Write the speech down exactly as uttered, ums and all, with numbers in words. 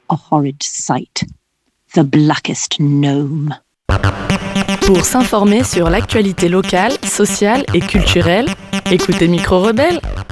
a horrid sight. The blackest gnome. Pour s'informer sur l'actualité locale, sociale et culturelle, écoutez Micro Rebelle.